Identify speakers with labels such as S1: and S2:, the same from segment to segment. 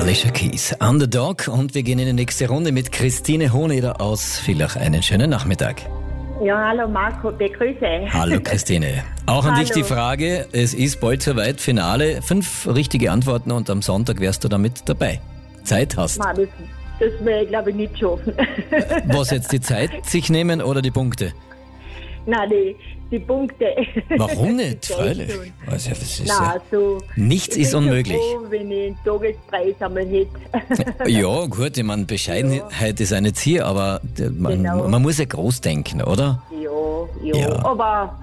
S1: Alicia Keys, Underdog, und wir gehen in die nächste Runde mit Christine Hohneder aus Villach. Einen schönen Nachmittag.
S2: Ja, hallo Marco, begrüße.
S1: Hallo Christine. Auch an dich die Frage, es ist bald soweit, Finale, 5 richtige Antworten und am Sonntag wärst du damit dabei. Zeit hast.
S2: Nein, das werde ich glaube ich nicht schaffen.
S1: Was jetzt, die Zeit sich nehmen oder die Punkte?
S2: Nein, die Punkte.
S1: Warum nicht? Freilich. Also, das ist
S2: Nein, so,
S1: nichts ist unmöglich.
S2: Ich bin froh, wenn ich einen Tagespreis einmal hätte.
S1: Ja, gut, ich meine, Bescheidenheit ist eine Ziel, aber man muss ja groß denken, oder?
S2: Ja. Aber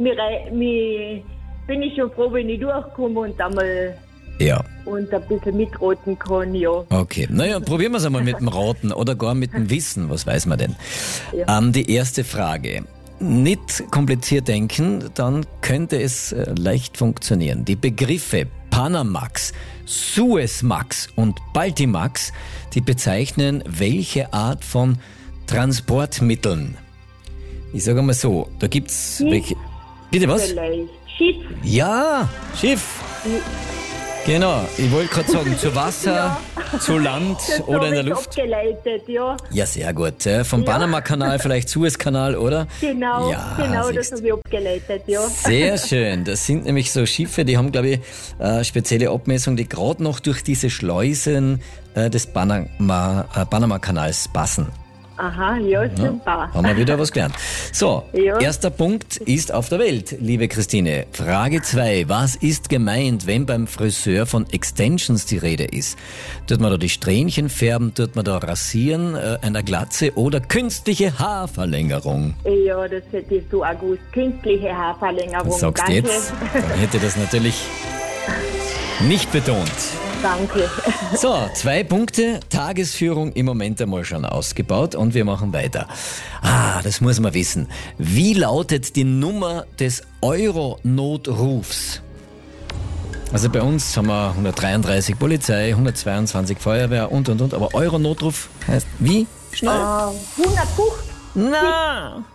S2: bin ich schon froh, wenn ich durchkomme und einmal und ein bisschen mitraten kann, ja.
S1: Okay, naja, probieren wir es einmal mit dem Raten oder gar mit dem Wissen, was weiß man denn? Ja. Die erste Frage. Nicht kompliziert denken, dann könnte es leicht funktionieren. Die Begriffe Panamax, Suezmax und Baltimax, die bezeichnen welche Art von Transportmitteln? Ich sage mal so, da gibt's welche... Bitte was?
S2: Vielleicht Schiff.
S1: Ja, Schiff. Genau, ich wollte gerade sagen, zu Wasser, zu Land oder in der Luft.
S2: Abgeleitet, ja.
S1: Ja, sehr gut. Vom Panama-Kanal, vielleicht Suezkanal, oder?
S2: Genau, das habe ich abgeleitet, ja.
S1: Sehr schön. Das sind nämlich so Schiffe, die haben, glaube ich, spezielle Abmessungen, die gerade noch durch diese Schleusen des Panama-Kanals passen.
S2: Aha, ja, super.
S1: Haben wir wieder was gelernt. So, erster Punkt ist auf der Welt, liebe Christine. Frage 2. Was ist gemeint, wenn beim Friseur von Extensions die Rede ist? Tut man da die Strähnchen färben, tut man da rasieren, einer Glatze oder künstliche Haarverlängerung?
S2: Ja, das hätte ich so auch gewusst. Künstliche Haarverlängerung.
S1: Das sagst du jetzt. Dann hätte das natürlich nicht betont.
S2: Danke.
S1: So, 2 Punkte. Tagesführung im Moment einmal schon ausgebaut und wir machen weiter. Das muss man wissen. Wie lautet die Nummer des Euro-Notrufs? Also bei uns haben wir 133 Polizei, 122 Feuerwehr und. Aber Euro-Notruf heißt wie? Schnell.
S2: 150.
S1: Na.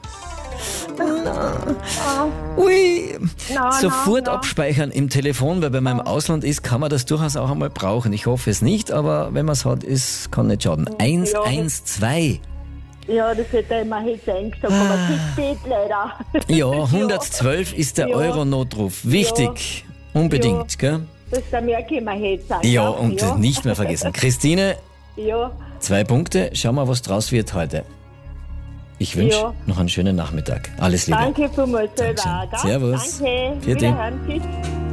S1: Ui. Sofort abspeichern im Telefon, weil bei meinem Ausland ist, kann man das durchaus auch einmal brauchen. Ich hoffe es nicht, aber wenn man es hat, kann nicht schaden. 112.
S2: Ja, das hätte ich mir jetzt eingestellt, aber zu spät leider.
S1: Ja, 112 ist der Euro-Notruf. Wichtig, unbedingt, gell?
S2: Das merke ich mir jetzt an.
S1: Ja, und nicht mehr vergessen. Christine, 2 Punkte. Schau mal, was draus wird heute. Ich wünsche noch einen schönen Nachmittag. Alles Liebe.
S2: Danke vielmals selber.
S1: Servus.
S2: Danke.
S1: Vierte.
S2: Wiederhören. Tschüss.